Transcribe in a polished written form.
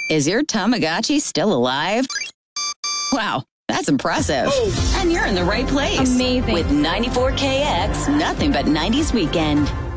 Is your Tamagotchi still alive? Wow, that's impressive. And you're in the right place. Amazing. With 94KX, nothing but 90s weekend.